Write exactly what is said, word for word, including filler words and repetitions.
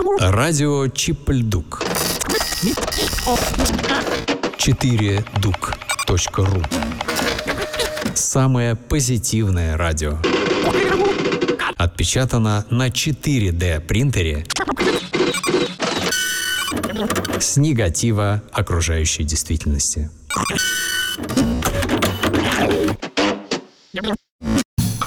Радио Чипльдук. четыре дук точка ру. Самое позитивное радио. Отпечатано на четыре дэ принтере с негатива окружающей действительности.